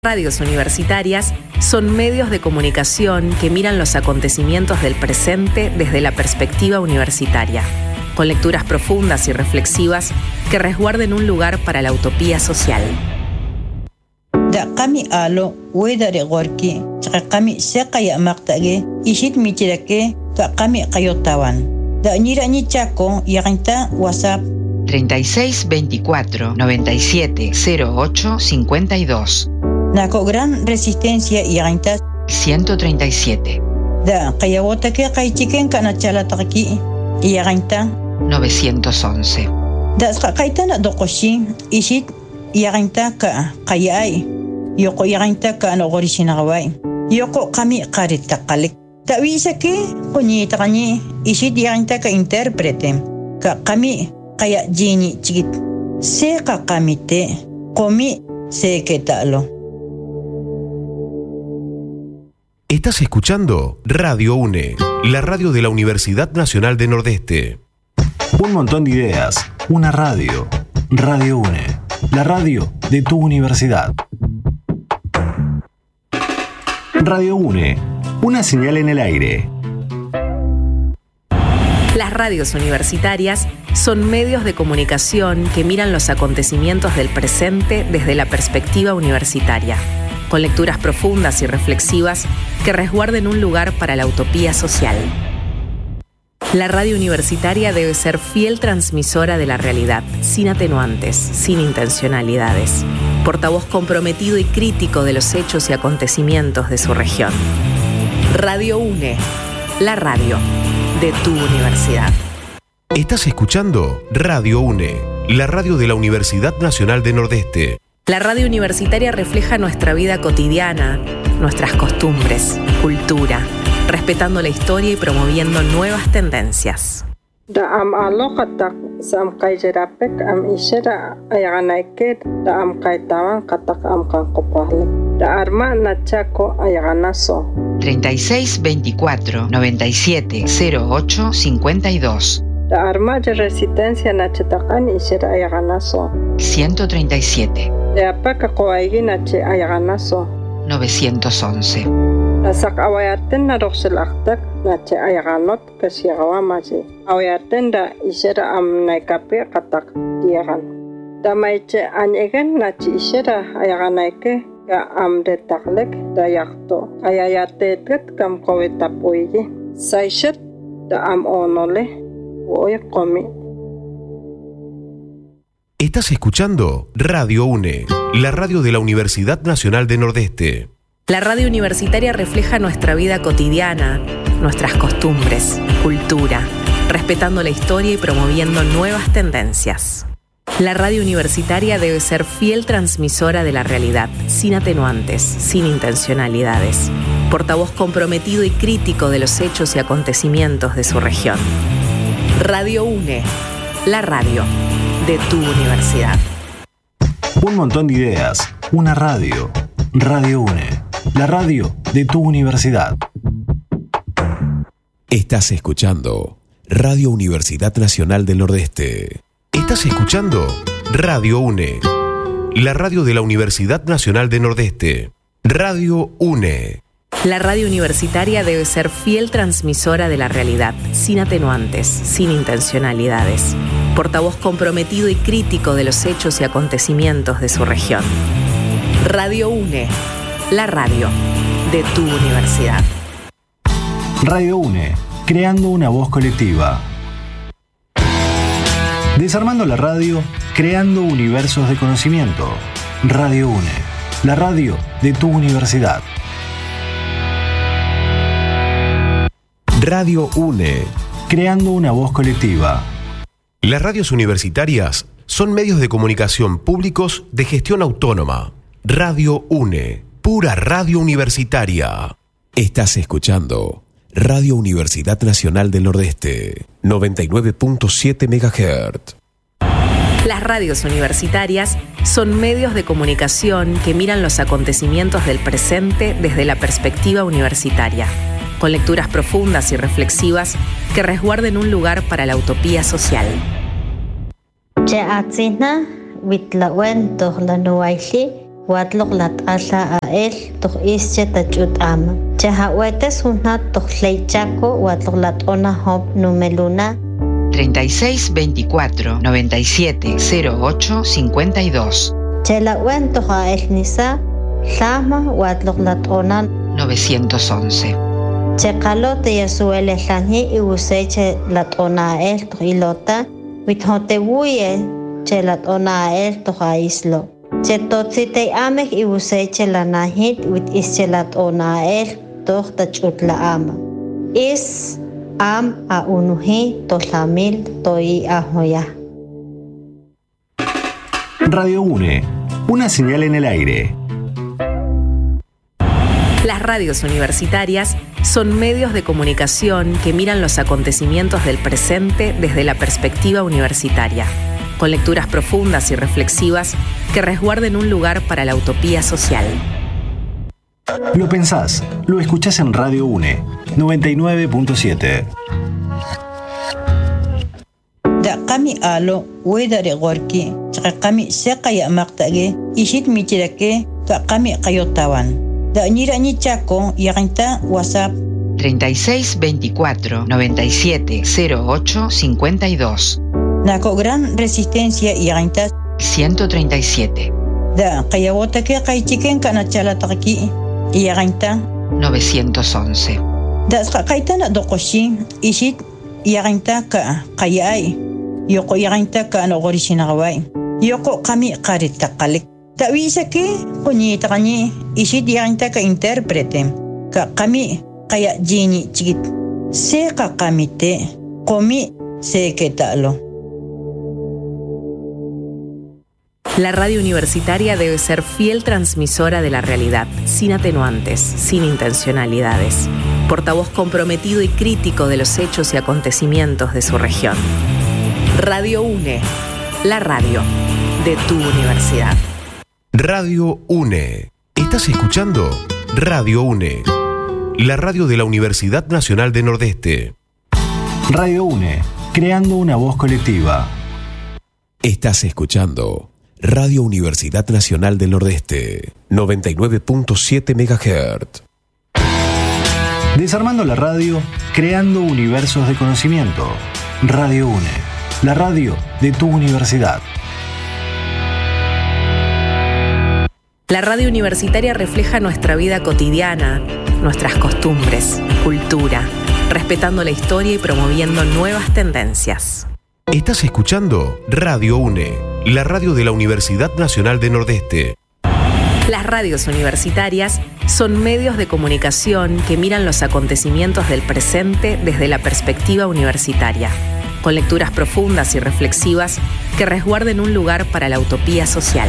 Radios universitarias son medios de comunicación que miran los acontecimientos del presente desde la perspectiva universitaria, con lecturas profundas y reflexivas que resguarden un lugar para la utopía social. Daqami alo wedare gorki chaqami seqaya maqtage ishit michirake daqami qayotawan da nirani chaco yaqinta WhatsApp 36 24 97 08 52 Nako gran resistencia yaqinta 137 da qayawotake qaychiken kana chalataki yaqinta 911 da qaitana doqoshi ishit yaqinta ka qayai Yoko yaqinta ka anogorishinaqaway. Yoko qami qaritaqalik. Tawisake quñitaqañi ishit yaqinta ka intérprete. Ka qami qaya jini chikit. Seqa qamite qomi seketalo. Estás escuchando Radio UNE, la radio de la Universidad Nacional de Nordeste. Un montón de ideas, una radio. Radio UNE, la radio de tu universidad. Radio UNE, una señal en el aire. Las radios universitarias son medios de comunicación que miran los acontecimientos del presente desde la perspectiva universitaria, con lecturas profundas y reflexivas que resguarden un lugar para la utopía social. La radio universitaria debe ser fiel transmisora de la realidad, sin atenuantes, sin intencionalidades. Portavoz comprometido y crítico de los hechos y acontecimientos de su región. Radio UNE, la radio de tu universidad. Estás escuchando Radio UNE, la radio de la Universidad Nacional de Nordeste. La radio universitaria refleja nuestra vida cotidiana, nuestras costumbres, cultura, respetando la historia y promoviendo nuevas tendencias. Da am aloqatak sam qayjerapek am ishera ayaganaike da am qaytawan qatak am kanqopahle da arma nachako ayaganaso 36 24 97 08 52 da arma de resistencia nachatakan ishera ayaganaso 137 de apaka qoaigi nache ayaganaso 911 Nasak awayaten na roxelaktak nache ayaganot kasiagawamaji. Awayaten da isera am naikape katak diagan. Da maiche anyegen nache isera ayaganaike ka am detaklek da yakto. Ayayatetet kam kowetapuigi. Saishet da am onole oye komi. Estás escuchando Radio UNE, la radio de la Universidad Nacional de Nordeste. La radio universitaria refleja nuestra vida cotidiana, nuestras costumbres, cultura, respetando la historia y promoviendo nuevas tendencias. La radio universitaria debe ser fiel transmisora de la realidad, sin atenuantes, sin intencionalidades. Portavoz comprometido y crítico de los hechos y acontecimientos de su región. Radio UNE, la radio de tu universidad. Un montón de ideas, una radio. Radio UNE, la radio de tu universidad. Estás escuchando Radio Universidad Nacional del Nordeste. Estás escuchando Radio UNE, la radio de la Universidad Nacional del Nordeste. Radio UNE. La radio universitaria debe ser fiel transmisora de la realidad, sin atenuantes, sin intencionalidades. Portavoz comprometido y crítico de los hechos y acontecimientos de su región. Radio UNE, la radio de tu universidad. Radio UNE, creando una voz colectiva. Desarmando la radio, creando universos de conocimiento. Radio UNE, la radio de tu universidad. Radio UNE, creando una voz colectiva. Las radios universitarias son medios de comunicación públicos de gestión autónoma. Radio UNE, pura radio universitaria. Estás escuchando Radio Universidad Nacional del Nordeste, 99.7 MHz. Las radios universitarias son medios de comunicación que miran los acontecimientos del presente desde la perspectiva universitaria, con lecturas profundas y reflexivas que resguarden un lugar para la utopía social. watlok lat asa ael tok ische tachut ama. Chahawetes unat tok leichaco watlok lat ona hop numeluna. 36 24 97 08 52. Chelawen tok ael nisa, llama watlok lat ona 911. Chekalo te yasuele lanhi y useche lat ona ael tok ilota, withote wuye che lat ona ael tok aislo. Chetotzite ameh y useche la nahit wit ischelat onael toch tachut la ama. Is am a unuhi tolhamil toi ahoya. Radio UNE, una señal en el aire. Las radios universitarias son medios de comunicación que miran los acontecimientos del presente desde la perspectiva universitaria, con lecturas profundas y reflexivas que resguarden un lugar para la utopía social. Lo pensás, lo escuchás en Radio UNE 99.7. Da kami alo wedare gorki kami sekaya maktage ishit michirake ta kami kayotawan. Da nira ni chako yaginta WhatsApp 36 24 97 08 52. Nako gran resistencia yaginta 137. Da kayawota ke kaichiken kana chalataki yaginta 911. Da kaitana dokoshi ishit yaginta ka kayai yoko yaginta ka no gorishinawai yoko kami qarita qalik tawisa ke kunita kani ishit yaginta ka interprete ka kami kaya jini chigit se ka kamite komi se ke talo. La radio universitaria debe ser fiel transmisora de la realidad, sin atenuantes, sin intencionalidades. Portavoz comprometido y crítico de los hechos y acontecimientos de su región. Radio UNE, la radio de tu universidad. Radio UNE. ¿Estás escuchando? Radio UNE, la radio de la Universidad Nacional del Nordeste. Radio UNE, creando una voz colectiva. Estás escuchando Radio Universidad Nacional del Nordeste, 99.7 MHz. Desarmando la radio, creando universos de conocimiento. Radio UNE, la radio de tu universidad. La radio universitaria refleja nuestra vida cotidiana, nuestras costumbres, cultura, respetando la historia y promoviendo nuevas tendencias. Estás escuchando Radio UNE, la radio de la Universidad Nacional del Nordeste. Las radios universitarias son medios de comunicación que miran los acontecimientos del presente desde la perspectiva universitaria, con lecturas profundas y reflexivas que resguarden un lugar para la utopía social.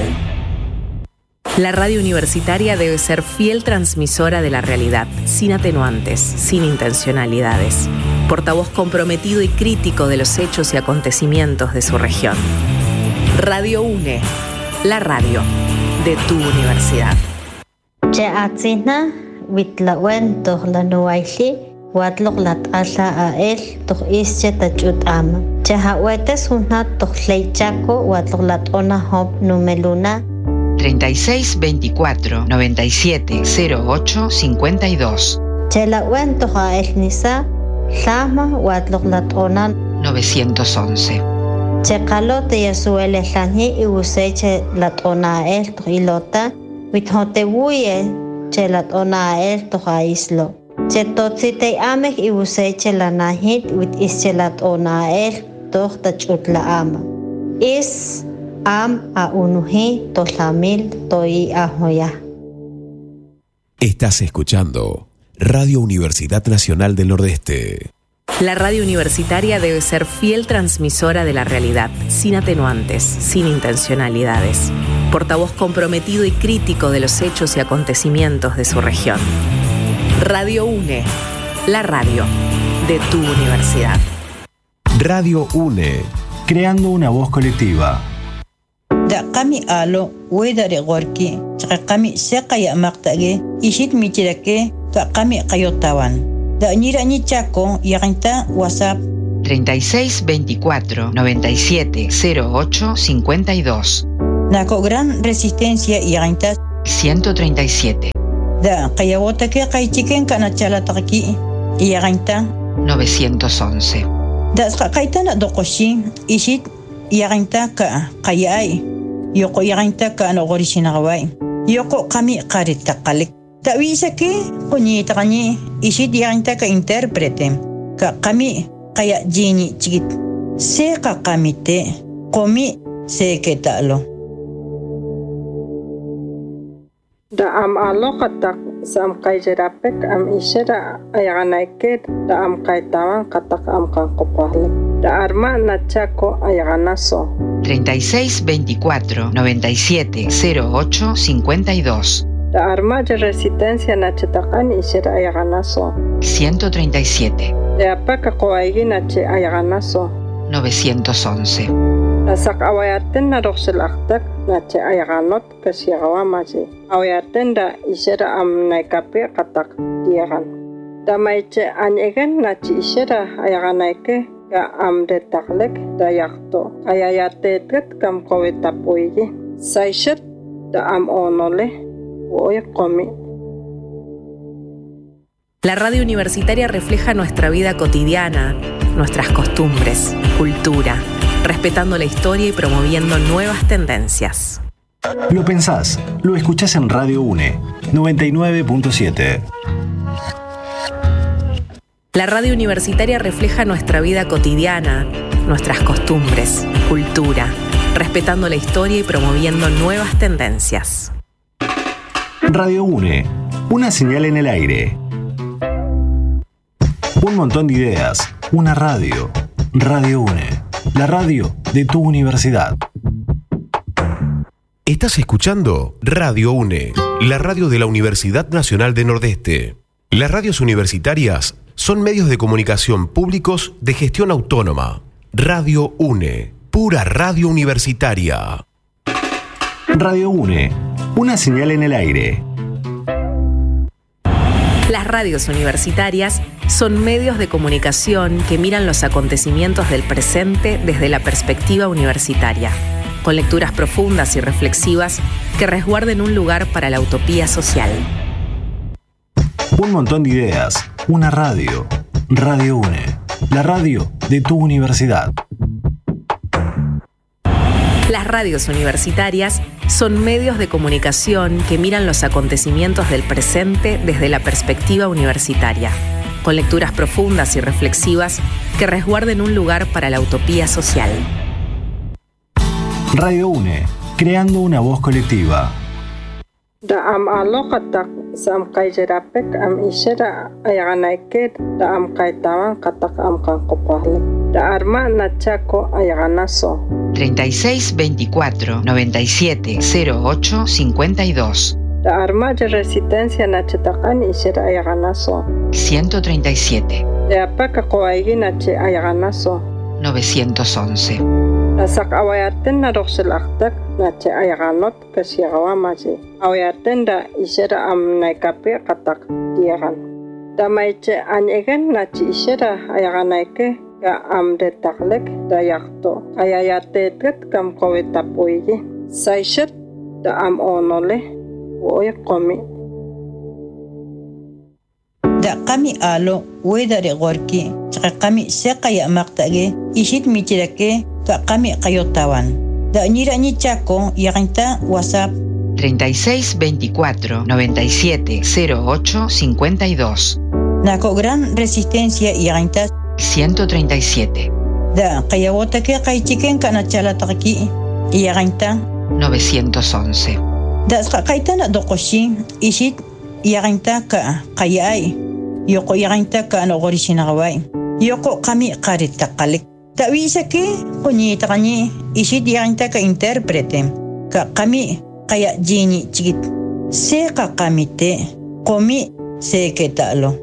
La radio universitaria debe ser fiel transmisora de la realidad, sin atenuantes, sin intencionalidades. Portavoz comprometido y crítico de los hechos y acontecimientos de su región. Radio UNE, la radio de tu universidad. Cheatzina witlawen toh lanuaili watlok lat asa ael toh ische tachut ama. Chehawetes unat toh leichaco watlok lat ona hop numeluna. 36 24 97 08 52. Chelawen toh ael nisa, llama watlok lat ona 911. Chekalo te yasuele lanhi y useche lat ona ael toh ilota, withote wuye che lat ona ael toh aislo. Chetotzite ameh y useche la nahit wit ische lat ona ael toh tachut la ama. Is am a unuhi tolhamil toi ahoya. Estás escuchando Radio Universidad Nacional del Nordeste. La radio universitaria debe ser fiel transmisora de la realidad, sin atenuantes, sin intencionalidades. Portavoz comprometido y crítico de los hechos y acontecimientos de su región. Radio UNE, la radio de tu universidad. Radio UNE, creando una voz colectiva. Da kami alo wedare gorki kami sekaya maktage ishit michirake ta kami kayotawan. Da nira ni chako yaginta WhatsApp 36 24 97 08 52. Nako gran resistencia yaginta 137. Da qayawota que qaychiken kanachalataiki iyaqainta 911. da qaitana doqoshin ishit iyaqainta ka qayai yoko iyaqainta ka nogorishinaqawai yoko qami qaritaqalik tawisa que qoñitaqani ishit iyaqainta ka intérprete ka qami qaya jini chikit se qaqamite qomi se ketalo da am aloqatak sam qayjerapek am ishera ayaganaiked da am qaytawan qatak am kanqopahlik da arma nachako ayaganaso 36 24 97 08 52. da arma de resistencia nachatakan ishera ayaganaso 137. da apaka qoaigi nache ayaganaso 911. da sak awayaten na roxelaktak nache ayaganot kasiagawamaji awayaten da ishera am naikape qatak diagan da maiche anyegen nachi ishera ayaganaike ka am de taklek da yakto ayayatetet kam kowetapuigi saishet da am onole voy qomi. La radio universitaria refleja nuestra vida cotidiana, nuestras costumbres, cultura, respetando la historia y promoviendo nuevas tendencias. Lo pensás, lo escuchás en Radio UNE 99.7. La radio universitaria refleja nuestra vida cotidiana, nuestras costumbres, cultura, respetando la historia y promoviendo nuevas tendencias. Radio UNE, una señal en el aire. Un montón de ideas, una radio. Radio UNE, la radio de tu universidad. Estás escuchando Radio UNE, la radio de la Universidad Nacional del Nordeste. Las radios universitarias son medios de comunicación públicos de gestión autónoma. Radio UNE, pura radio universitaria. Radio UNE, una señal en el aire. Las radios universitarias son medios de comunicación que miran los acontecimientos del presente desde la perspectiva universitaria, con lecturas profundas y reflexivas que resguarden un lugar para la utopía social. Un montón de ideas, una radio. Radio UNE, la radio de tu universidad. Las radios universitarias son medios de comunicación que miran los acontecimientos del presente desde la perspectiva universitaria, con lecturas profundas y reflexivas que resguarden un lugar para la utopía social. Radio UNE, creando una voz colectiva. Da am aloqatak sam qayjerapek am ishera ayaganaiked da am qaytawan qatak am kanqopahlik da arma nachako ayaganaso 36 24 97 08 52. da arma de resistencia nachatakan ishera ayaganaso 137. da apaka qoaigi nache ayaganaso 911. da sak awayaten na roxelaktak nache ayaganot kasiagawamaji awayaten da ishera am naikape qatak diagan da maiche anyegen nachi ishera ayaganaike ka am de taklek da yakto ayayatetet kam kowetapuigi saishet da am onole voy qomi. da qami alo wedare gorki qami seqaya maqtage ishit michirake ka qami qayotawan da nira ni chako yaqinta WhatsApp 36 24 97 08 52. nako gran resistencia yaqinta 137. da qayawota que qaychiken kanachalataiki yaqinta 911. da qaitana doqoshin ishit yaqinta ka qayai yoko yaqinta ka nogorishinaqawai yoko qami qaritaqalik tawisa que qoñitaqani ishit yaqinta ka intérprete ka qami qaya jini chikit se qaqamite qomi se ketalo.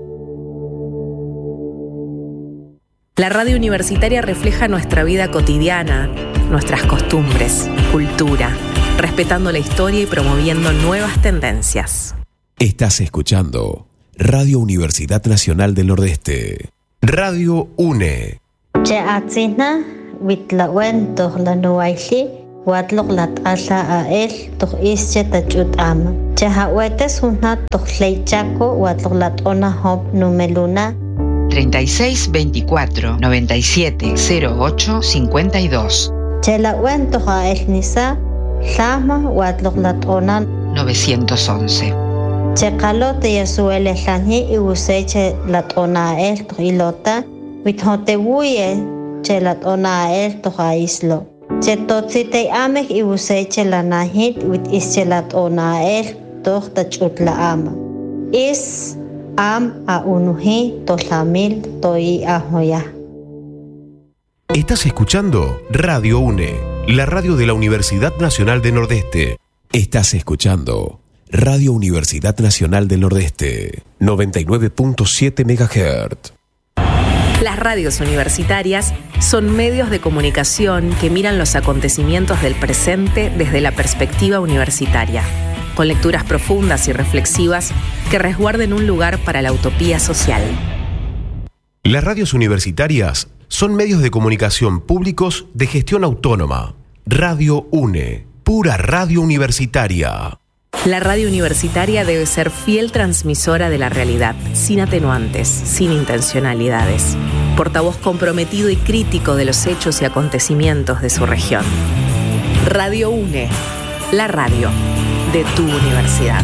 La radio universitaria refleja nuestra vida cotidiana, nuestras costumbres, cultura, respetando la historia y promoviendo nuevas tendencias. Estás escuchando Radio Universidad Nacional del Nordeste. Radio UNE. Che atsina witlawen tohlanuaili watlok lat'ala a'el toj ische tach'ut ama. Chahawetes junja toj leichaco watlok lat'ona hop numeluna 36 24 97 08 52 Chelawen toj a'el nisa llama watlok lat'ona 911. Chekalo te yasuele llani iwuseche lat'ona a'el toj ilota withotebuye che lat'ona a'el toj aislo. Che totzitei ameh iwuseche lanahit wit ische lat'ona a'el toj tach'ut la ama. Is am a unuhi tolhamil toi ahoya. Estás escuchando Radio UNE, la radio de la Universidad Nacional del Nordeste. Estás escuchando Radio Universidad Nacional del Nordeste, 99.7 MHz. Las radios universitarias son medios de comunicación que miran los acontecimientos del presente desde la perspectiva universitaria, con lecturas profundas y reflexivas que resguarden un lugar para la utopía social. Las radios universitarias son medios de comunicación públicos de gestión autónoma. Radio UNE, pura radio universitaria. La radio universitaria debe ser fiel transmisora de la realidad, sin atenuantes, sin intencionalidades. Portavoz comprometido y crítico de los hechos y acontecimientos de su región. Radio UNE, la radio de tu universidad.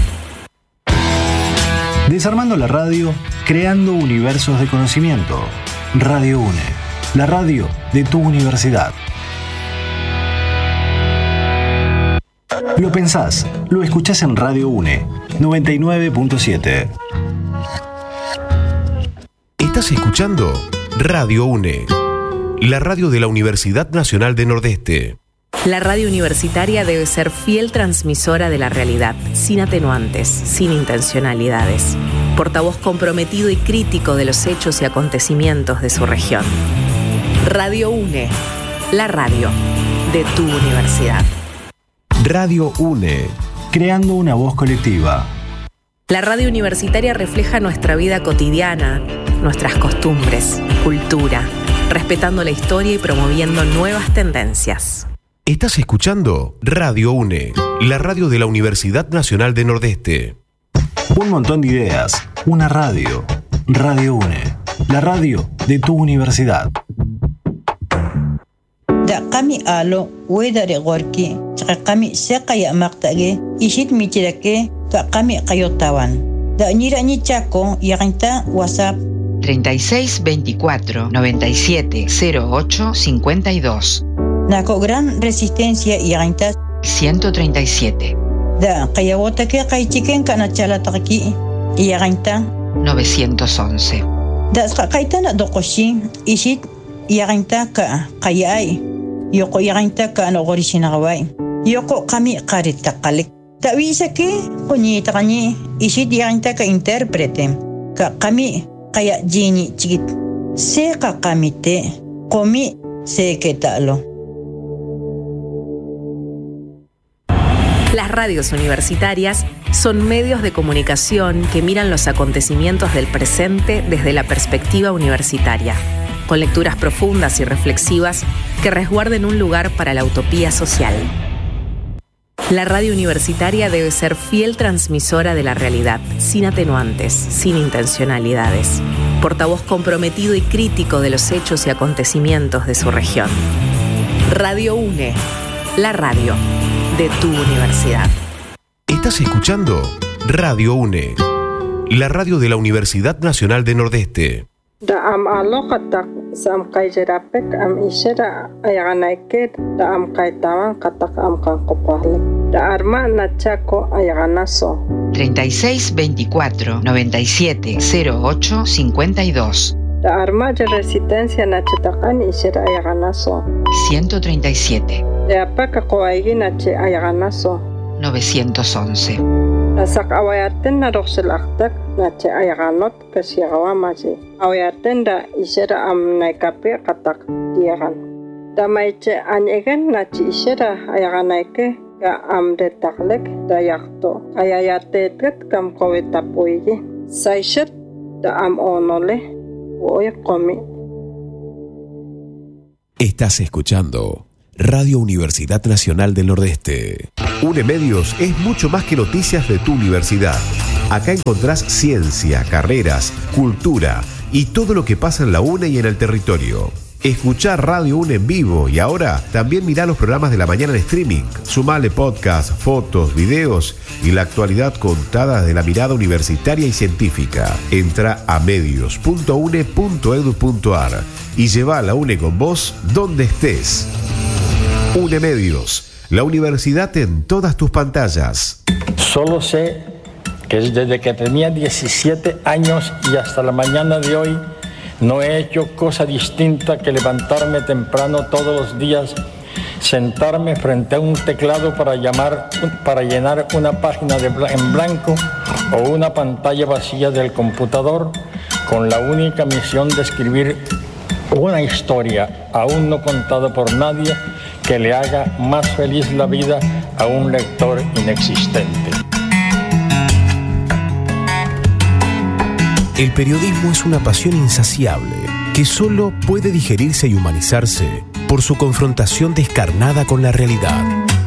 Desarmando la radio, creando universos de conocimiento. Radio UNE, la radio de tu universidad. Lo pensás, lo escuchás en Radio UNE, 99.7. Estás escuchando Radio UNE, la radio de la Universidad Nacional del Nordeste. La radio universitaria debe ser fiel transmisora de la realidad, sin atenuantes, sin intencionalidades. Portavoz comprometido y crítico de los hechos y acontecimientos de su región. Radio UNE, la radio de tu universidad. Radio UNE, creando una voz colectiva. La radio universitaria refleja nuestra vida cotidiana, nuestras costumbres, cultura, respetando la historia y promoviendo nuevas tendencias. Estás escuchando Radio UNE, la radio de la Universidad Nacional del Nordeste. Un montón de ideas, una radio. Radio UNE, la radio de tu universidad. Da kami alo wedare gorki kami sekaya maktage ishit michirake ka kami kayotawan da nira ni chako yaginta WhatsApp 36 24 97 08 52 nako gran resistencia yaginta 137 da kayawotake kaichiken kana chalataki yaginta 911 da kaitana dokoshin ishit yaginta ka kayai Yoko yaginta ka anogorishinagaway. Yoko kami qaritaqalik. Tawisa ke kunyita kani isit yaginta ka interprete. Ka kami kaya jini chigit. Se ka kami te komi se ke talo. Las radios universitarias son medios de comunicación que miran los acontecimientos del presente desde la perspectiva universitaria, con lecturas profundas y reflexivas que resguarden un lugar para la utopía social. La radio universitaria debe ser fiel transmisora de la realidad, sin atenuantes, sin intencionalidades. Portavoz comprometido y crítico de los hechos y acontecimientos de su región. Radio UNE, la radio de tu universidad. Estás escuchando Radio UNE, la radio de la Universidad Nacional del Nordeste. Da am aloqatak sam kaijerapek am ishera ayaganaike da am kaitawan katak am kankopahle da arma nachako ayaganaso 36 24 97 08 52 da arma de resistencia nachatakan ishera ayaganaso 137 de apaka koaigi nache ayaganaso 911 Nasak awayaten na roxelaktak nache ayaganot kasiagawamaji. Awayaten da isera am naikape katak diagan. Da maiche anyegen nache isera ayaganaike ka am detaklek da yakto. Ayayatetet kam kowetapoigi. Saishet da am onole woy komi. Estás escuchando Radio Universidad Nacional del Nordeste. UNE Medios es mucho más que noticias de tu universidad. Acá encontrás ciencia, carreras, cultura y todo lo que pasa en la UNE y en el territorio. Escuchá Radio UNE en vivo y ahora también mirá los programas de la mañana en streaming. Sumale podcast, fotos, videos y la actualidad contada desde la mirada universitaria y científica. Entra a medios.une.edu.ar y lleva a la UNE con vos donde estés. UNE Medios, la universidad en todas tus pantallas. Solo sé que desde que tenía 17 años y hasta la mañana de hoy no he hecho cosa distinta que levantarme temprano todos los días, sentarme frente a un teclado para llenar una página en blanco o una pantalla vacía del computador con la única misión de escribir una historia aún no contada por nadie que le haga más feliz la vida a un lector inexistente. El periodismo es una pasión insaciable que solo puede digerirse y humanizarse por su confrontación descarnada con la realidad.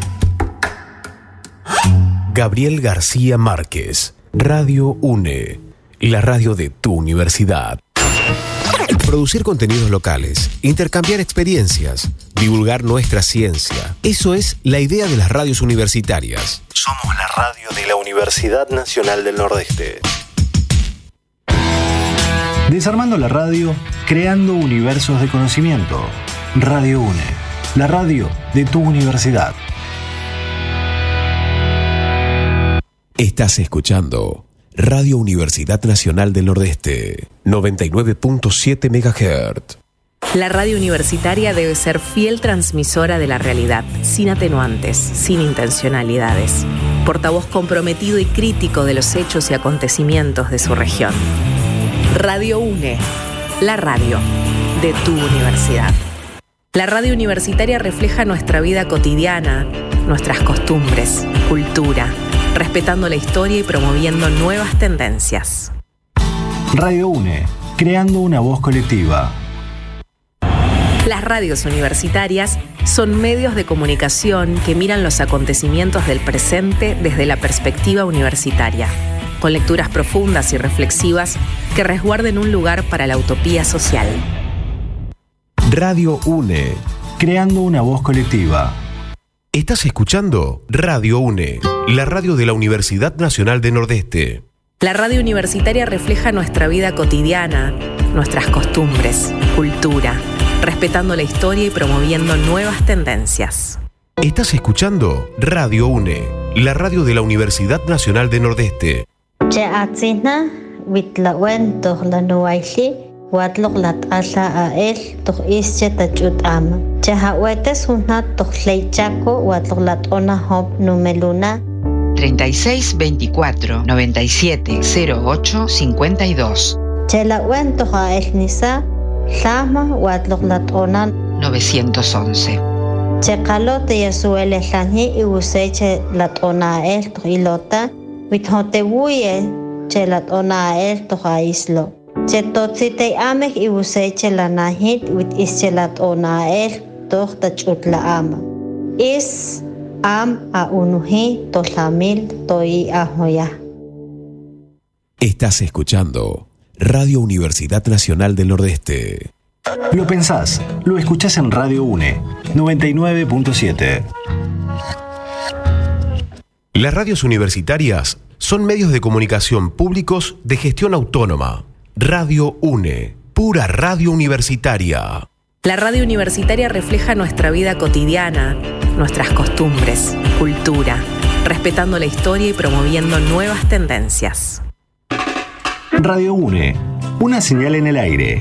Gabriel García Márquez, Radio UNE, la radio de tu universidad. Producir contenidos locales, intercambiar experiencias, divulgar nuestra ciencia. Eso es la idea de las radios universitarias. Somos la radio de la Universidad Nacional del Nordeste. Desarmando la radio, creando universos de conocimiento. Radio UNE, la radio de tu universidad. Estás escuchando Radio Universidad Nacional del Nordeste, 99.7 MHz. La radio universitaria debe ser fiel transmisora de la realidad, sin atenuantes, sin intencionalidades. Portavoz comprometido y crítico de los hechos y acontecimientos de su región. Radio UNE, la radio de tu universidad. La radio universitaria refleja nuestra vida cotidiana, nuestras costumbres, cultura, respetando la historia y promoviendo nuevas tendencias. Radio UNE, creando una voz colectiva. Las radios universitarias son medios de comunicación que miran los acontecimientos del presente desde la perspectiva universitaria, con lecturas profundas y reflexivas que resguarden un lugar para la utopía social. Radio UNE, creando una voz colectiva. Estás escuchando Radio UNE, la radio de la Universidad Nacional del Nordeste. La radio universitaria refleja nuestra vida cotidiana, nuestras costumbres, cultura, respetando la historia y promoviendo nuevas tendencias. Estás escuchando Radio UNE, la radio de la Universidad Nacional del Nordeste. Cheatzina, Witlawen, Tohlanuaili, Watlok Latasa Ael, Toch Ische Tachutama. Chehawetes Unat Tochleichaco, Watlok Latona Hop Numeluna. 36 24 97 08 52. Chelawen Tohael Nisa, Sama, Watlok Latona 911. Chekalote Yasuele Lani y Useche Latona El Toilota. Withotewuye chelat onael tohaislo. Chetotzite amek ibuseche lanahit with ischelat onael tohtachutla ama. Is am a unuhi tohlamil toi ahoya. Estás escuchando Radio Universidad Nacional del Nordeste. Lo pensás, lo escuchás en Radio UNE, 99.7. Las radios universitarias son medios de comunicación públicos de gestión autónoma. Radio UNE, pura radio universitaria. La radio universitaria refleja nuestra vida cotidiana, nuestras costumbres, cultura, respetando la historia y promoviendo nuevas tendencias. Radio UNE, una señal en el aire.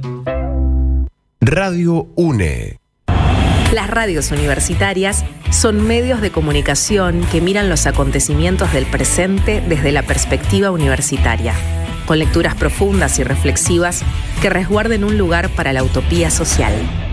Radio UNE. Las radios universitarias son medios de comunicación que miran los acontecimientos del presente desde la perspectiva universitaria, con lecturas profundas y reflexivas que resguarden un lugar para la utopía social.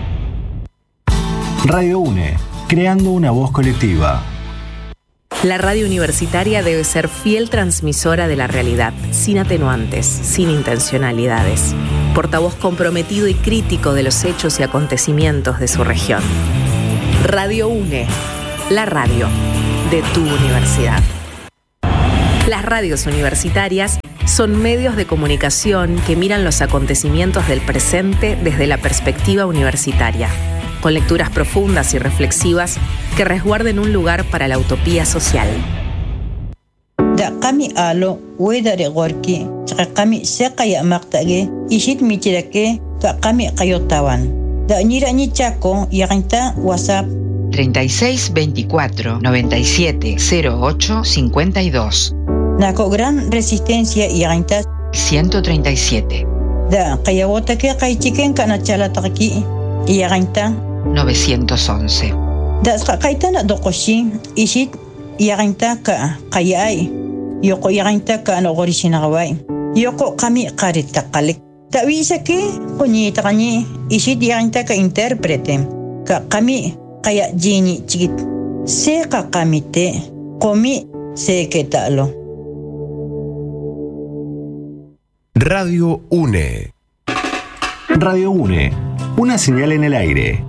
Radio UNE, creando una voz colectiva. La radio universitaria debe ser fiel transmisora de la realidad, sin atenuantes, sin intencionalidades. Portavoz comprometido y crítico de los hechos y acontecimientos de su región. Radio UNE, la radio de tu universidad. Las radios universitarias son medios de comunicación que miran los acontecimientos del presente desde la perspectiva universitaria, con lecturas profundas y reflexivas que resguarden un lugar para la utopía social. Da kami alo wedare gorki kami sekaya maktage ishit michirake ka kami kayotawan da nirani chaco yaginta WhatsApp 36 24 97 08 52 Nako Gran Resistencia yaginta 137 da kayawota ke kaichiken kana chalataki yaginta 911 da kaitana dokoshin ishit yaginta ka kayai Yoko yaginta ka anogorishinagaway. Yoko kami karitakalik. Tawisa ke kunyita kanyi isid yaginta ka interprete. Ka kami kaya jini chigit. Se ka kami te komi se ke talo. Radio UNE. Radio UNE, una señal en el aire.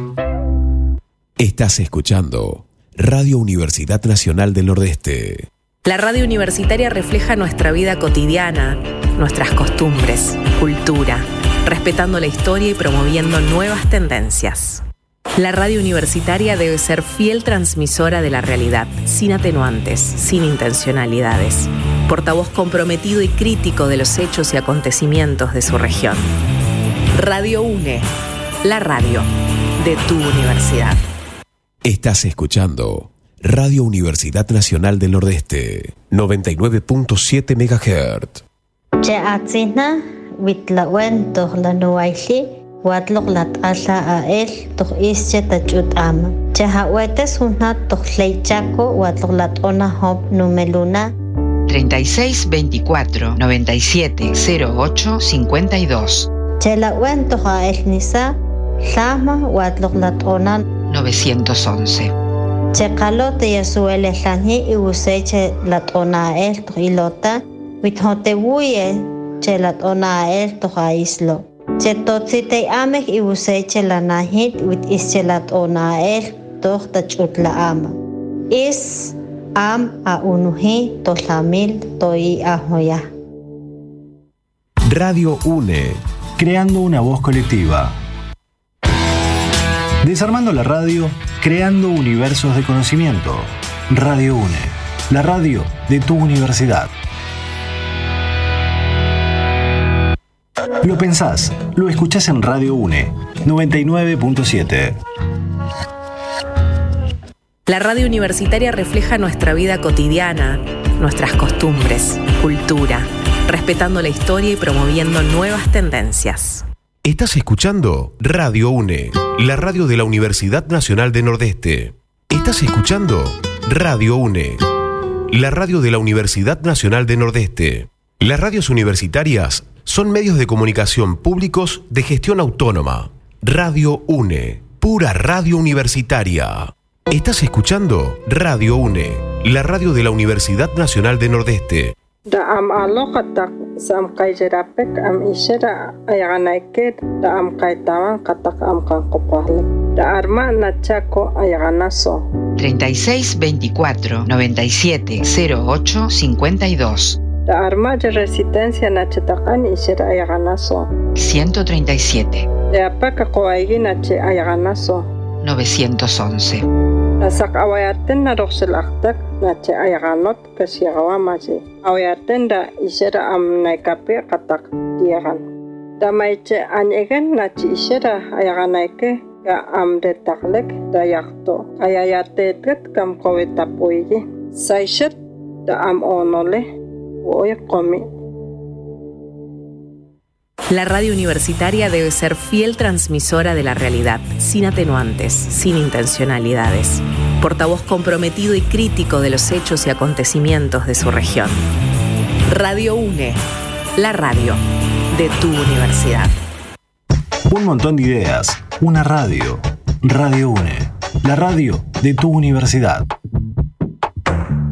Estás escuchando Radio Universidad Nacional del Nordeste. La radio universitaria refleja nuestra vida cotidiana, nuestras costumbres, cultura, respetando la historia y promoviendo nuevas tendencias. La radio universitaria debe ser fiel transmisora de la realidad, sin atenuantes, sin intencionalidades, portavoz comprometido y crítico de los hechos y acontecimientos de su región. Radio UNE, la radio de tu universidad. Estás escuchando Radio Universidad Nacional del Nordeste, 99.7 MHz. Che atzina witlawen toh la nuaili watlok lat asa ael toh ische tachut ama. Che hawete sunat toh leichaco watlok lat ona hop numeluna 36 24 97 08 52 Che la wen toh ael nisa sama watlok lat ona 911 Che kalote yasuele lani iuseche latona el to ilota withote wuye che latona el to haislo che totsite amek iuseche lanahit wit ische latona el to tachutla ama is am a unuhi to lamil toi ahoya. Radio UNE, creando una voz colectiva. Desarmando la radio, creando universos de conocimiento. Radio UNE, la radio de tu universidad. Lo pensás, lo escuchás en Radio UNE, 99.7. La radio universitaria refleja nuestra vida cotidiana, nuestras costumbres, cultura, respetando la historia y promoviendo nuevas tendencias. Estás escuchando Radio UNE, la radio de la Universidad Nacional del Nordeste. Estás escuchando Radio UNE, la radio de la Universidad Nacional del Nordeste. Las radios universitarias son medios de comunicación públicos de gestión autónoma. Radio UNE, pura radio universitaria. Estás escuchando Radio UNE, la radio de la Universidad Nacional del Nordeste. Da am aloqatak sam kaijerapek am ishera ayaganaket da am kaitawan katak am kankopahle da arma nachako ayaganaso 36 24 97 08 52 da arma de resistencia nachetakan ishera ayaganaso 137 da apaka koaigi nache ayaganaso 911 Nasak awayaten na roxelaktak nache ayaganot kasiagawamaji. Awayaten da isera am naikape katak diagan. Da maiche anyegen nache isera ayaganaike ka am detaklek da yakto. Ayayatetet kam kowetapoigi. Saishet da am onole woy komi. La radio universitaria debe ser fiel transmisora de la realidad, sin atenuantes, sin intencionalidades, portavoz comprometido y crítico de los hechos y acontecimientos de su región. Radio UNE, la radio de tu universidad. Un montón de ideas, una radio. Radio UNE, la radio de tu universidad.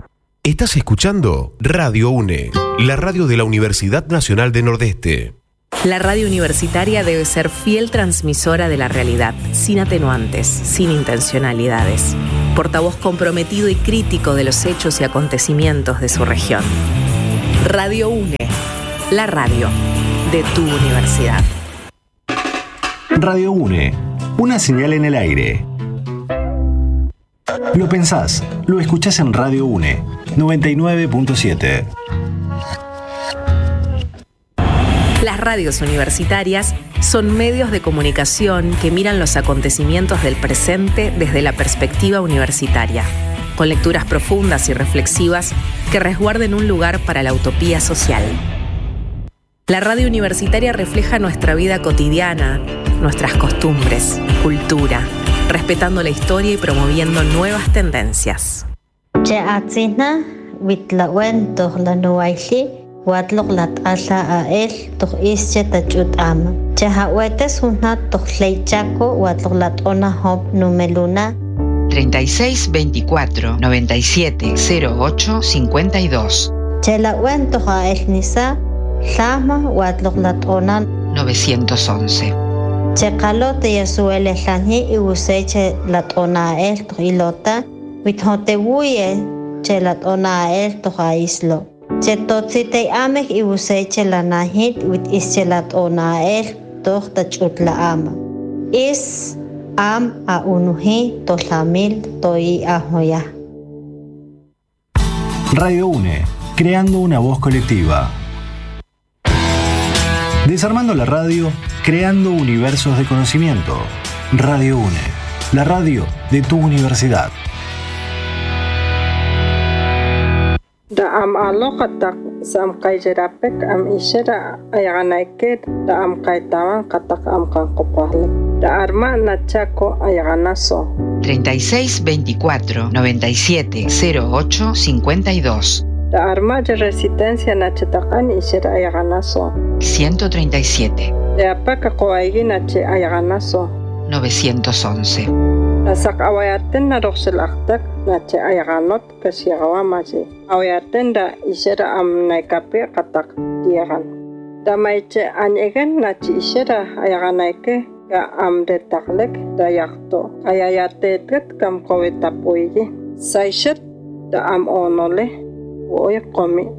Estás escuchando Radio UNE, la radio de la Universidad Nacional del Nordeste. La radio universitaria debe ser fiel transmisora de la realidad, sin atenuantes, sin intencionalidades. Portavoz comprometido y crítico de los hechos y acontecimientos de su región. Radio UNE, la radio de tu universidad. Radio UNE, una señal en el aire. Lo pensás, lo escuchás en Radio UNE, 99.7. Las radios universitarias son medios de comunicación que miran los acontecimientos del presente desde la perspectiva universitaria, con lecturas profundas y reflexivas que resguarden un lugar para la utopía social. La radio universitaria refleja nuestra vida cotidiana, nuestras costumbres, cultura, respetando la historia y promoviendo nuevas tendencias. Watlok lat asa a él, toch ische tachut ama. Chahawetes unat toch leichaco, watlok lat ona hop numeluna. 36 24 97 08 52. Chelawen toch a él nisa, sama watlok lat ona 911. Chekalo te yasuele lanyi y useche lat ona a él toch ilota, withote wuye, che lat ona a él toch a islo. Chetotite amek i useche la nahit wit ischelat onael toch tachut la ama. Is am a unuhi toslamil toi ahoya. Radio UNE, creando una voz colectiva. Desarmando la radio, creando universos de conocimiento. Radio UNE, la radio de tu universidad. Da am alokatak sam kaijerapek am ishera ayaganaike da am kaitawan katak am kankopahle. Da arma nachako ayaganaso. 36 24 97 08 52. Da arma de resistencia nachetakan ishera ayaganaso. 137. Da apaka koaigi nache ayaganaso. 911. Nasak awayaten na roxelaktak nache ayaganot kasiagawamaji. Awayaten da ishera am naikape katak diagan. Da maiche anyegen nache ishera ayaganaike ga am detaklek da yakto. Ayayatetet kam kowetapuigi. Saishet da am onole woy komi.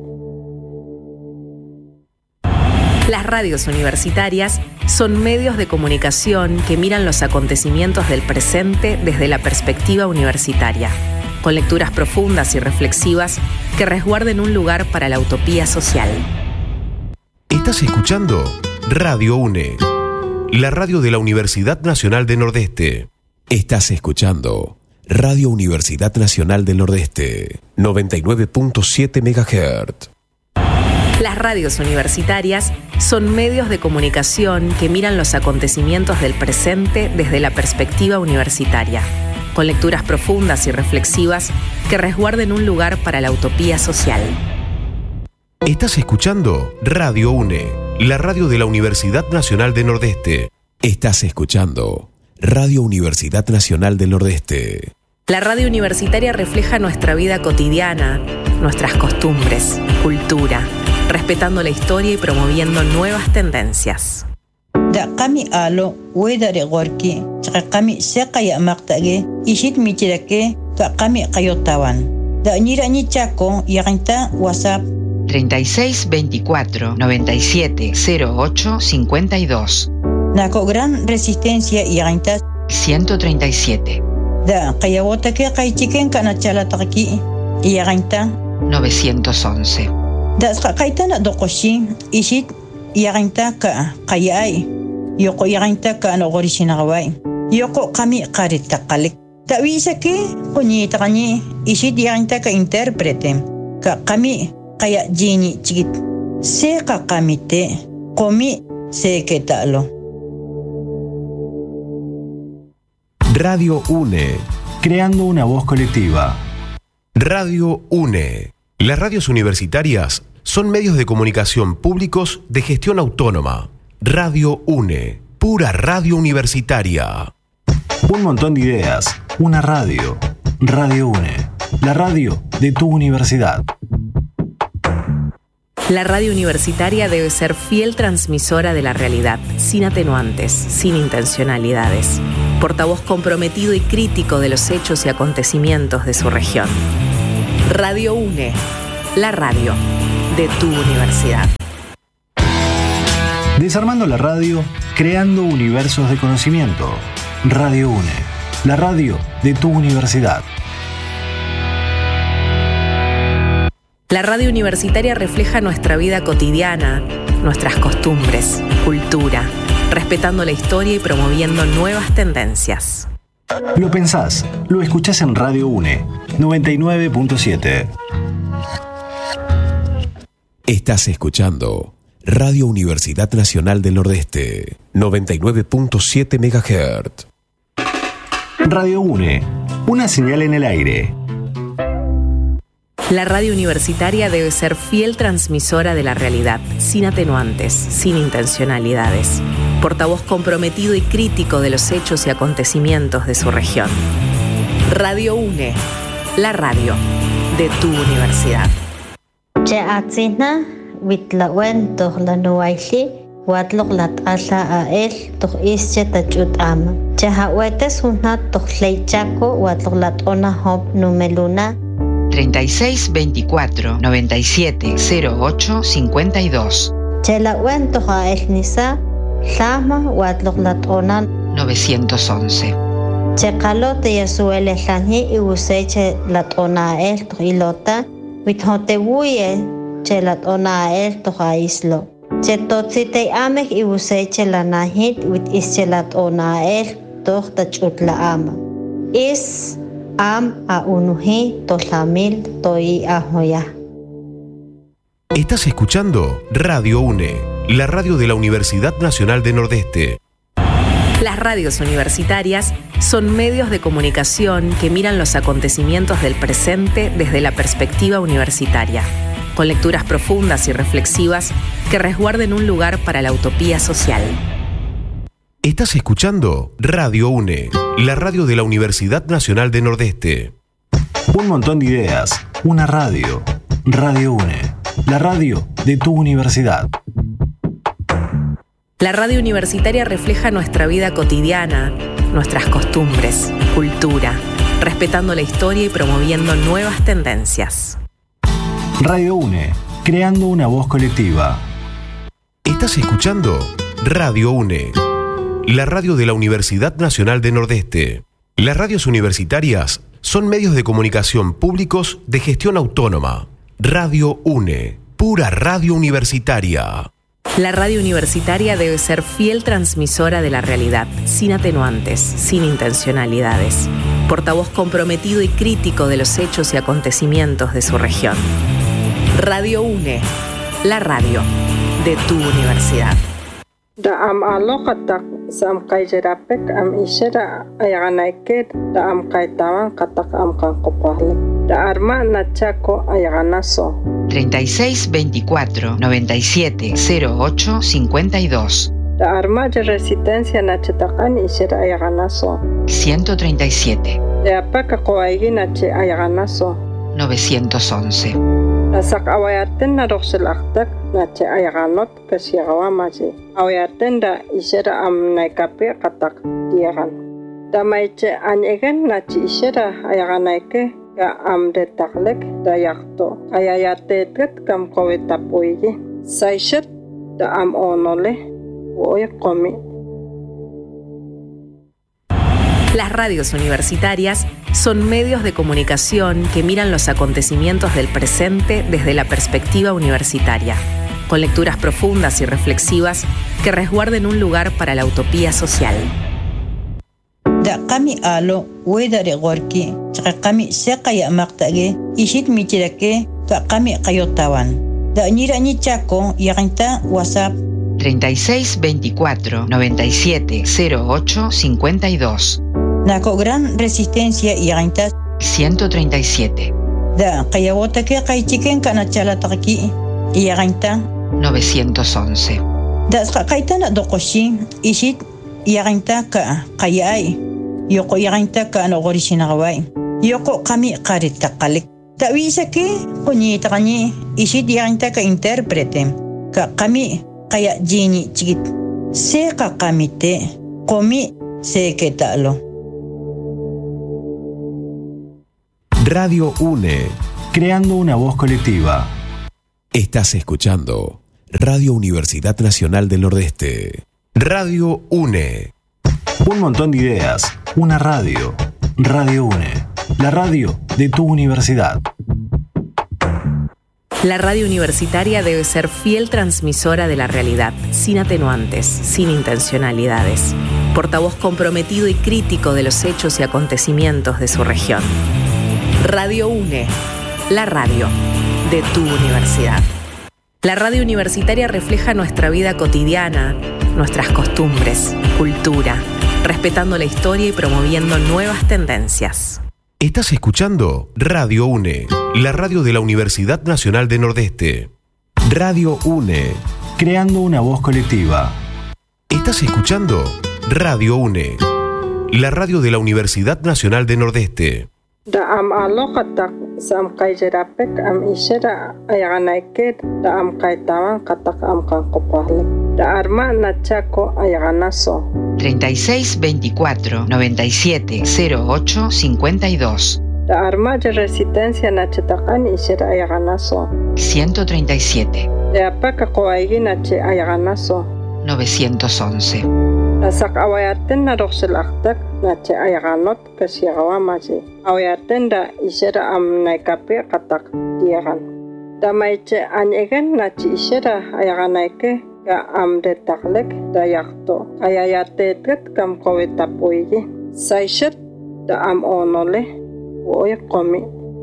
Las radios universitarias son medios de comunicación que miran los acontecimientos del presente desde la perspectiva universitaria, con lecturas profundas y reflexivas que resguarden un lugar para la utopía social. Estás escuchando Radio UNE, la radio de la Universidad Nacional del Nordeste. Estás escuchando Radio Universidad Nacional del Nordeste, 99.7 MHz. Las radios universitarias son medios de comunicación que miran los acontecimientos del presente desde la perspectiva universitaria, con lecturas profundas y reflexivas que resguarden un lugar para la utopía social. Estás escuchando Radio UNE, la radio de la Universidad Nacional del Nordeste. Estás escuchando Radio Universidad Nacional del Nordeste. La radio universitaria refleja nuestra vida cotidiana, nuestras costumbres, cultura, respetando la historia y promoviendo nuevas tendencias. Da kami alo wedare gorki kami sekaya maktage ishit michirake da kami kayotawan da nira ni chako yaginta WhatsApp 36 24 97 08 52. Nako gran resistencia yaginta 137. Da kayawotake kaichiken kana chalataki yaginta 911. Da kaitana dokoshin ishit yaginta ka kayai yoko yaginta ka no gorishinawai yoko kami qarita qalik tawisa ke kunita kani ishit yaginta ka interprete ka kami kaya jini chigit se ka kamite komi se ke talo. Radio UNE, creando una voz colectiva. Radio UNE. Las radios universitarias son medios de comunicación públicos de gestión autónoma. Radio UNE, pura radio universitaria. Un montón de ideas, una radio. Radio UNE, la radio de tu universidad. La radio universitaria debe ser fiel transmisora de la realidad, sin atenuantes, sin intencionalidades. Portavoz comprometido y crítico de los hechos y acontecimientos de su región. Radio UNE, la radio de tu universidad. Desarmando la radio, creando universos de conocimiento. Radio UNE, la radio de tu universidad. La radio universitaria refleja nuestra vida cotidiana, nuestras costumbres, cultura, respetando la historia y promoviendo nuevas tendencias. Lo pensás, lo escuchás en Radio UNE, 99.7. Estás escuchando Radio Universidad Nacional del Nordeste, 99.7 MHz. Radio UNE, una señal en el aire. La radio universitaria debe ser fiel transmisora de la realidad, sin atenuantes, sin intencionalidades. Portavoz comprometido y crítico de los hechos y acontecimientos de su región. Radio UNE, la radio de tu universidad. Cheatzina, Witlawen, Tohlanuaili, Watlok Latala Ael, Tohische Tachutama. Chehawetes Unat Tohleichaco, Watlok Latona Hop Numeluna. 36 24 97 08 52. Chelawen Tohael Nisa, Lama Watlok Latona 911. Chekalo te Yasuele Lani y Useche Latona El Tohilota, Withotebuye, Chelatona El Tohaislo. Chetotzite Amek y Useche Lanahit, Wit Ischelatona El Tohtachutla Ama. Is Am a unuhi toslamil toi ahoya. Estás escuchando Radio UNE, la radio de la Universidad Nacional del Nordeste. Las radios universitarias son medios de comunicación que miran los acontecimientos del presente desde la perspectiva universitaria, con lecturas profundas y reflexivas que resguarden un lugar para la utopía social. Estás escuchando Radio UNE, la radio de la Universidad Nacional del Nordeste. Un montón de ideas, una radio. Radio UNE, la radio de tu universidad. La radio universitaria refleja nuestra vida cotidiana, nuestras costumbres, cultura, respetando la historia y promoviendo nuevas tendencias. Radio UNE, creando una voz colectiva. Estás escuchando Radio UNE, la radio de la Universidad Nacional del Nordeste. Las radios universitarias son medios de comunicación públicos de gestión autónoma. Radio UNE, pura radio universitaria. La radio universitaria debe ser fiel transmisora de la realidad, sin atenuantes, sin intencionalidades. Portavoz comprometido y crítico de los hechos y acontecimientos de su región. Radio UNE, la radio de tu universidad. Da am alokatak sam kaijerapek am ishera ayaganaike da am kaitawan katak am kankopale. Da arma nachako ayaganaso. 36 24 97 08 52. Da arma de resistencia nachetakan ishera ayaganaso. 137. Da apaka koaigi nache ayaganaso. 911. Nasak awayaten na roxelaktak nache ayaganot kasiagawamaji. Awayaten da ishera am naikape katak diagan. Da maiche anyegen nache ishera ayaganaike ka am detaklek da yakto. Ayayatetet kam kowetapuigi. Saishet da am onole woy komi. Las radios universitarias son medios de comunicación que miran los acontecimientos del presente desde la perspectiva universitaria, con lecturas profundas y reflexivas que resguarden un lugar para la utopía social. Da kami alo wedare gorki, kami sekaya maktage, ishit michirake ka kami kayotawan. Da nirani chako yaginta WhatsApp 36 24 97 08 52. Nako gran resistencia yaginta 137. Da kayawota ke kaichiken kana chalataki yaginta 911. Da kaitana dokoshi ishit yaginta ka kayai. Yoko yaginta ka no gorishinagawai. Yoko kami qarit taqalik. Tawisa que kuñita kañi ishit yanta ka intérprete ka kami kaya jini chikit se ka kamite komi se que talo. Radio UNE, creando una voz colectiva. Estás escuchando Radio Universidad Nacional del Nordeste. Radio UNE. Un montón de ideas, una radio. Radio UNE, la radio de tu universidad. La radio universitaria debe ser fiel transmisora de la realidad, sin atenuantes, sin intencionalidades. Portavoz comprometido y crítico de los hechos y acontecimientos de su región. Radio UNE, la radio de tu universidad. La radio universitaria refleja nuestra vida cotidiana, nuestras costumbres, cultura, respetando la historia y promoviendo nuevas tendencias. Estás escuchando Radio UNE, la radio de la Universidad Nacional del Nordeste. Radio UNE, creando una voz colectiva. Estás escuchando Radio UNE, la radio de la Universidad Nacional del Nordeste. Da am alokatak sam kaijerapek am isera ayaganaike da am kaitawan katak am kankopahle. Da arma nachako ayaganaso. 36 24 97 08 52. Da arma de resistencia nachetakan isera ayaganaso. 137. De apaka koaigi nache ayaganaso. 911. Nasak awayaten na roxelaktak nache ayaganot kasiagawamaji. Awayaten da isera am naikape katak diagan. Da maiche anyegen nache isera ayaganaike ka am detaklek da yakto. Ayayatetet kam kowetapuigi. Saishet da am onole woy komi.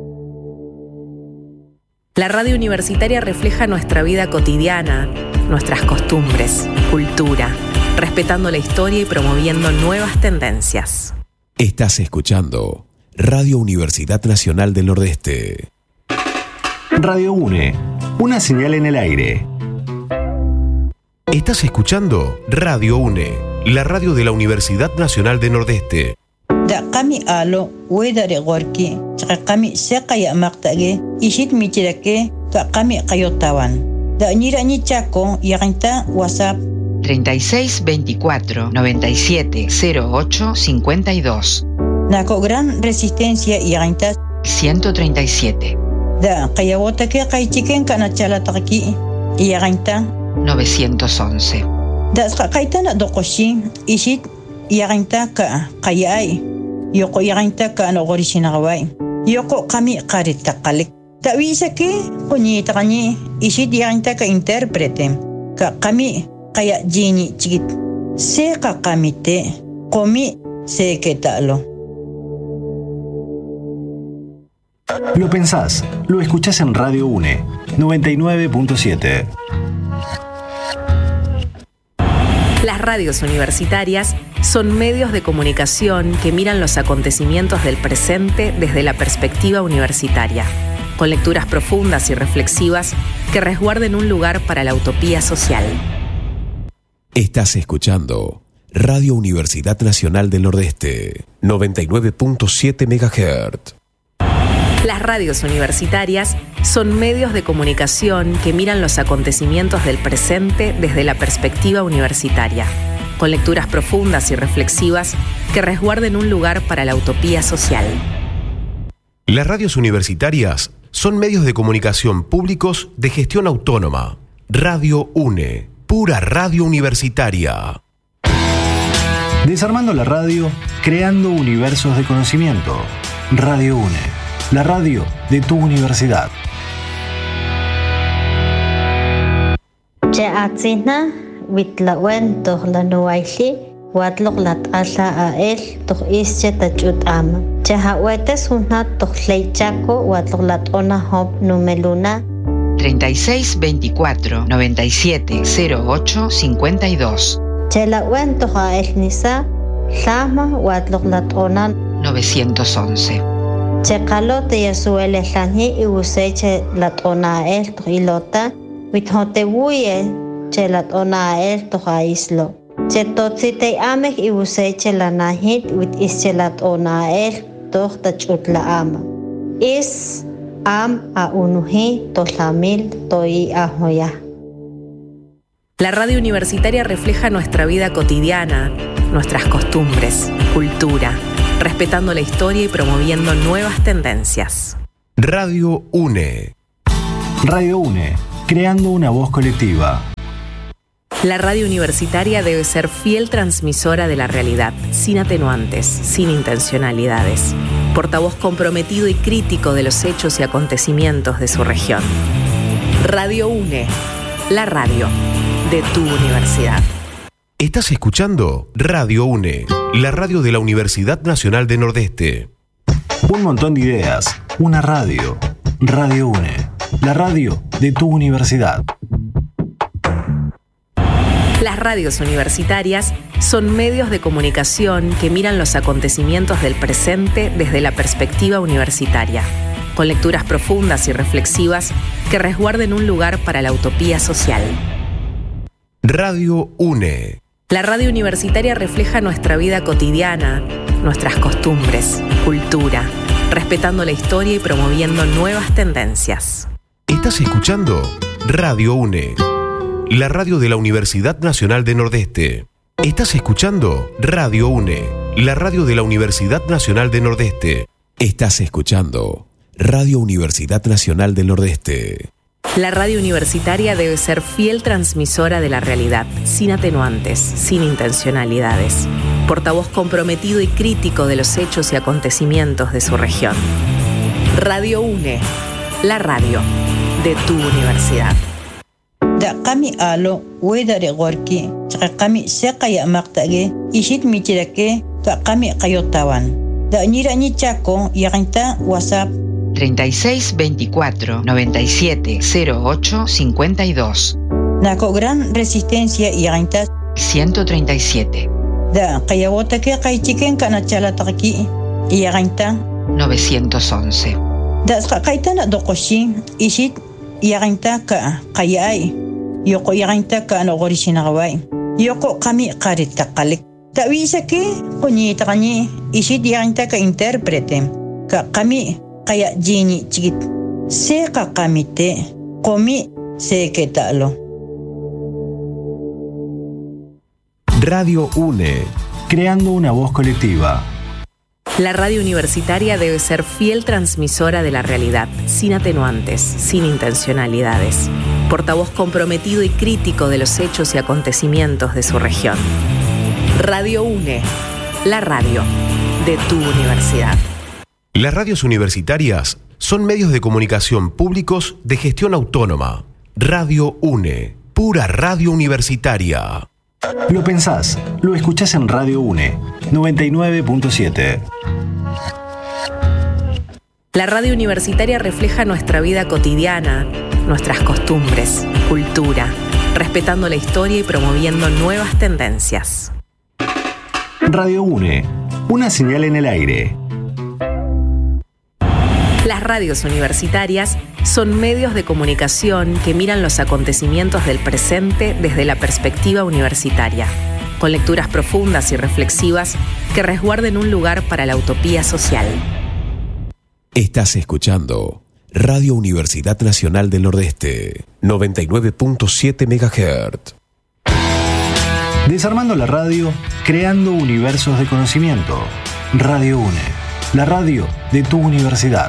La radio universitaria refleja nuestra vida cotidiana, nuestras costumbres, cultura, respetando la historia y promoviendo nuevas tendencias. Estás escuchando Radio Universidad Nacional del Nordeste. Radio UNE, una señal en el aire. Estás escuchando Radio UNE, la radio de la Universidad Nacional del Nordeste. Da kami alo wedare gorki kami sekaya maktage ishit michirake ka kami kayotawan. Da nira ni chako yaganta WhatsApp 36 24 97 08 52. Nako gran resistencia yaganta 137. Da kayawota ke kaichiken kana chalataki yaganta 911. Da kaitana dokoshin ishit yaganta ka kayai yoko yaganta ka anogorishinagawai yoko kami qaritaqalik tawisa ke kuñita kañi ishit yaganta ka intérprete ka kami kaya jini chikit se ka kamite komi se que talo. Lo pensás, lo escuchás en Radio UNE 99.7. Las radios universitarias son medios de comunicación que miran los acontecimientos del presente desde la perspectiva universitaria, con lecturas profundas y reflexivas que resguarden un lugar para la utopía social. Estás escuchando Radio Universidad Nacional del Nordeste, 99.7 MHz. Las radios universitarias son medios de comunicación que miran los acontecimientos del presente desde la perspectiva universitaria, con lecturas profundas y reflexivas que resguarden un lugar para la utopía social. Las radios universitarias son medios de comunicación públicos de gestión autónoma. Radio UNE, pura radio universitaria. Desarmando la radio, creando universos de conocimiento. Radio UNE, la radio de tu universidad. Jaatsina witlawen tohlanuaili watlok lat'ala ael toj ische tachut ama. Jahawetes hunat tojleichaco watlok lat'ona hop numeluna 36 24 97 08 52. Chelawen tojael nisa llama watlok lat'ona 911. Chekalo te yasuele llani y useche lat'onael tojilota withotebuye che lat'onael tojaislo. Chetotzitei amek y useche lanahit wit ische lat'onael toj tachut la ama. Is am a unuhi toslamil toi ahoya. La radio universitaria refleja nuestra vida cotidiana, nuestras costumbres, cultura, respetando la historia y promoviendo nuevas tendencias. Radio UNE. Radio UNE, creando una voz colectiva. La radio universitaria debe ser fiel transmisora de la realidad, sin atenuantes, sin intencionalidades. Portavoz comprometido y crítico de los hechos y acontecimientos de su región. Radio UNE, la radio de tu universidad. Estás escuchando Radio UNE, la radio de la Universidad Nacional del Nordeste. Un montón de ideas, una radio. Radio UNE, la radio de tu universidad. Las radios universitarias son medios de comunicación que miran los acontecimientos del presente desde la perspectiva universitaria, con lecturas profundas y reflexivas que resguarden un lugar para la utopía social. Radio UNE. La radio universitaria refleja nuestra vida cotidiana, nuestras costumbres, cultura, respetando la historia y promoviendo nuevas tendencias. Estás escuchando Radio UNE, la radio de la Universidad Nacional del Nordeste. Estás escuchando Radio UNE, la radio de la Universidad Nacional del Nordeste. Estás escuchando Radio Universidad Nacional del Nordeste. La radio universitaria debe ser fiel transmisora de la realidad, sin atenuantes, sin intencionalidades. Portavoz comprometido y crítico de los hechos y acontecimientos de su región. Radio UNE, la radio de tu universidad. Da kami alo wedare gorki kami sekaya maktage ishit mitirake da kami kayotawan da nirani chako yaginta WhatsApp 36 24 97 08 52. Nako gran resistencia yaginta 137. Da kayawotake kaichiken kanachalataki yaginta 911. Da kaitana dokoshin ishit yaginta ka kayai Yoko yaginta ka anogorishinagawai. Yoko kami qaritaqalik. Tawisa ke kunyitaqani ishit yaginta ka interprete. Ka kami kaya jini chigit. Se ka kamite komi se ke talo. Radio UNE, creando una voz colectiva. La radio universitaria debe ser fiel transmisora de la realidad, sin atenuantes, sin intencionalidades. Portavoz comprometido y crítico de los hechos y acontecimientos de su región. Radio UNE, la radio de tu universidad. Las radios universitarias son medios de comunicación públicos de gestión autónoma. Radio UNE, pura radio universitaria. Lo pensás, lo escuchás en Radio UNE, 99.7. La radio universitaria refleja nuestra vida cotidiana, nuestras costumbres, cultura, respetando la historia y promoviendo nuevas tendencias. Radio UNE, una señal en el aire. Las radios universitarias son medios de comunicación que miran los acontecimientos del presente desde la perspectiva universitaria, con lecturas profundas y reflexivas que resguarden un lugar para la utopía social. Estás escuchando Radio Universidad Nacional del Nordeste, 99.7 MHz. Desarmando la radio, creando universos de conocimiento. Radio UNE, la radio de tu universidad.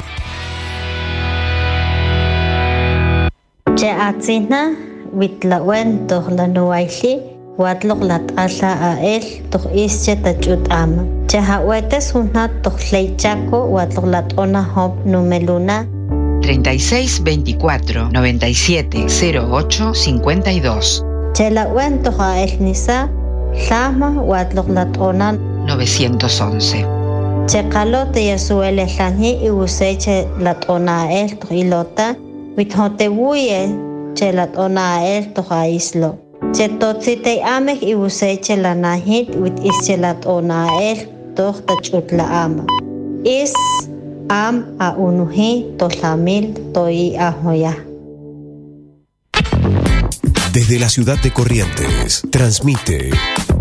Atzina witlawen toh lanuaili watlok latala ael toh ische tachut ama. Hawetes una toh leichaco watlok latona hop numeluna 36 24 97 08 52. Chelawen toh ael nisa lama watlok latona 911. Chekalo te yasuele lani y useche latona ael toh ilota Withotebuye chelat onael toha islo. Chetotzite amek ibuseche la nahit wit ischelat onael toh tachutla ama. Is am a unuhi toslamil toi ahoya. Desde la ciudad de Corrientes, transmite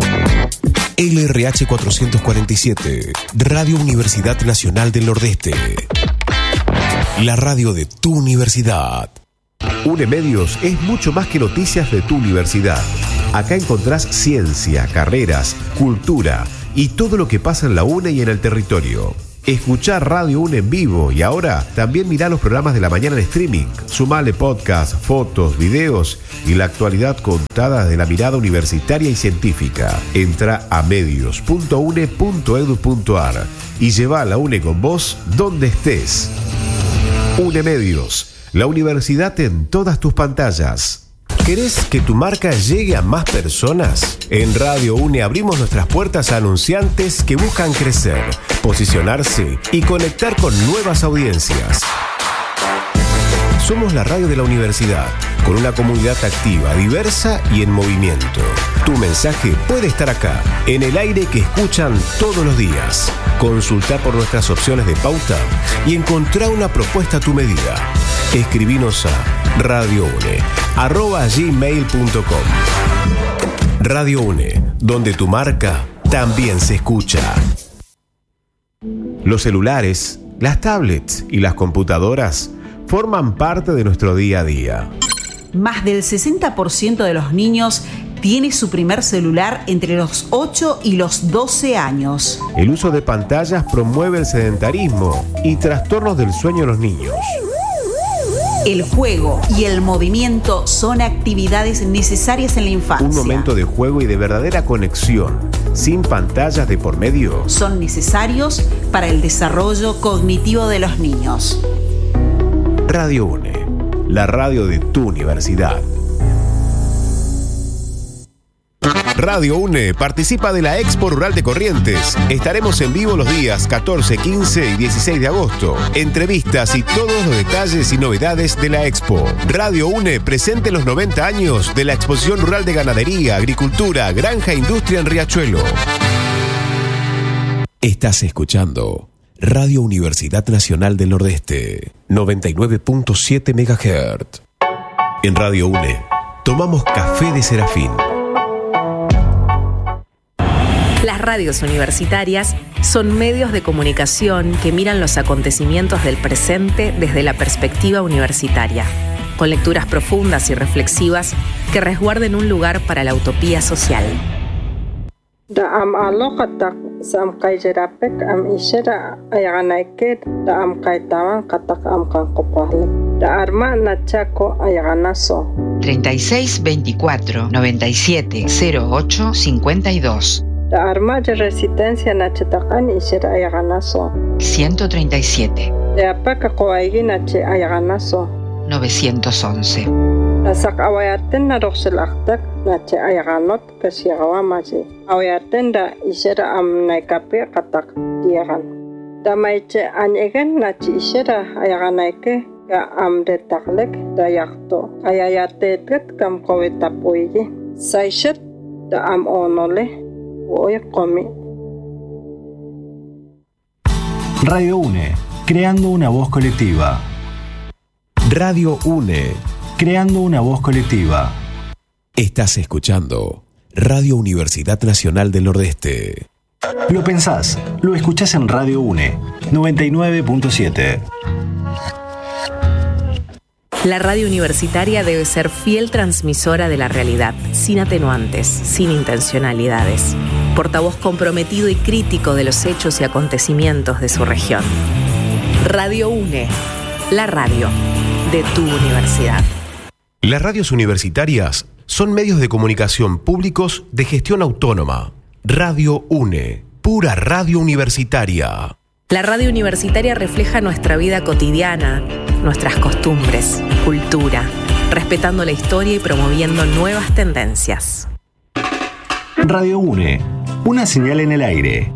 LRH 447, Radio Universidad Nacional del Nordeste. la radio de tu universidad. UNE Medios es mucho más que noticias de tu universidad. Acá encontrás ciencia, carreras, cultura y todo lo que pasa en la UNE y en el territorio. Escuchá Radio UNE en vivo y ahora también mirá los programas de la mañana en streaming. Sumale podcast, fotos, videos y la actualidad contada desde la mirada universitaria y científica. Entra a medios.une.edu.ar y lleva a la UNE con vos donde estés. UNE Medios, la universidad en todas tus pantallas. ¿Querés que tu marca llegue a más personas? En Radio UNE abrimos nuestras puertas a anunciantes que buscan crecer, posicionarse y conectar con nuevas audiencias. Somos la radio de la universidad, con una comunidad activa, diversa y en movimiento. Tu mensaje puede estar acá, en el aire que escuchan todos los días. Consulta por nuestras opciones de pauta y encontrá una propuesta a tu medida. Escribinos a radioune@gmail.com. Radio UNE, donde tu marca también se escucha. Los celulares, las tablets y las computadoras forman parte de nuestro día a día. Más del 60% de los niños tiene su primer celular entre los 8 y los 12 años. El uso de pantallas promueve el sedentarismo y trastornos del sueño en los niños. El juego y el movimiento son actividades necesarias en la infancia. Un momento de juego y de verdadera conexión, sin pantallas de por medio, son necesarios para el desarrollo cognitivo de los niños. Radio UNE, la radio de tu universidad. Radio UNE participa de la Expo Rural de Corrientes. Estaremos en vivo los días 14, 15 y 16 de agosto. Entrevistas y todos los detalles y novedades de la Expo. Radio UNE presente los 90 años de la Exposición Rural de Ganadería, Agricultura, Granja e Industria en Riachuelo. Estás escuchando Radio Universidad Nacional del Nordeste, 99.7 MHz. En Radio UNE, tomamos café de Serafín. Las radios universitarias son medios de comunicación que miran los acontecimientos del presente desde la perspectiva universitaria, con lecturas profundas y reflexivas que resguarden un lugar para la utopía social. Da arma Nachaco Ayaganaso 36 24 97 08 52. Da arma de resistencia Nachetacan y Shera Ayaganaso 137. De Apaca Coaigi Nache Ayaganaso 911. La Sac Awayaten Naroxelachtak Nache Ayaganot Kasiagawamaji Awayaten da Ishera Amnaikape Katak Diagan Da Maiche Anyegen Nachi Ishera Ayaganaike Ga Amde Taklek da Yakto Ayayatetet Kam Kowetapuigi Saishet da Am Onole Radio UNE, creando una voz colectiva. Radio UNE, creando una voz colectiva. Estás escuchando Radio Universidad Nacional del Nordeste. Lo pensás, lo escuchás en Radio UNE, 99.7. La radio universitaria debe ser fiel transmisora de la realidad, sin atenuantes, sin intencionalidades. Portavoz comprometido y crítico de los hechos y acontecimientos de su región. Radio UNE, la radio de tu universidad. Las radios universitarias son medios de comunicación públicos de gestión autónoma. Radio UNE, pura radio universitaria. La radio universitaria refleja nuestra vida cotidiana, nuestras costumbres, cultura, respetando la historia y promoviendo nuevas tendencias. Radio UNE, una señal en el aire.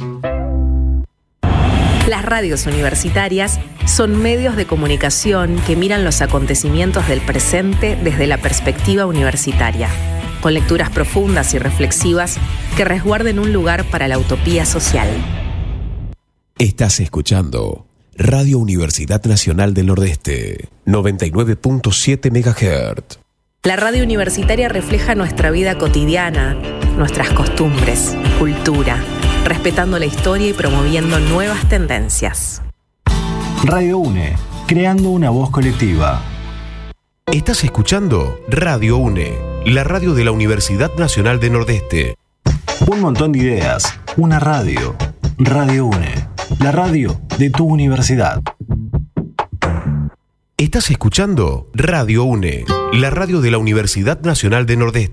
Las radios universitarias son medios de comunicación que miran los acontecimientos del presente desde la perspectiva universitaria, con lecturas profundas y reflexivas que resguarden un lugar para la utopía social. Estás escuchando Radio Universidad Nacional del Nordeste, 99.7 MHz. La radio universitaria refleja nuestra vida cotidiana, nuestras costumbres, cultura, respetando la historia y promoviendo nuevas tendencias. Radio UNE, creando una voz colectiva. Estás escuchando Radio UNE, la radio de la Universidad Nacional de Nordeste. Un montón de ideas, una radio. Radio UNE, la radio de tu universidad. Estás escuchando Radio UNE, la radio de la Universidad Nacional de Nordeste.